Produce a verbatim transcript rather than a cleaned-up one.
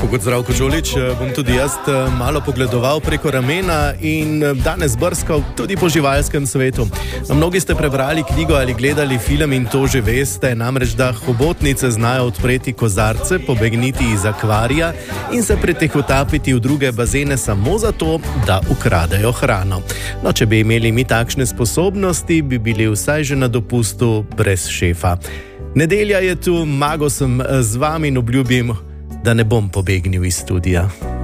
Tako kot Zdravko Žolič, bom tudi jaz malo pogledoval preko ramena in danes brskal tudi po živalskem svetu. Mnogi ste prebrali knjigo ali gledali film in to že veste, namreč da hobotnice znajo odpreti kozarce, pobegniti iz akvarija in se pretihotapiti v druge bazene samo zato, da ukradejo hrano. No, če bi imeli mi takšne sposobnosti, bi bili vsaj že na dopustu brez šefa. Nedelja je tu, Mago sem z vami in obljubim, da ne bom pobegnil iz studia.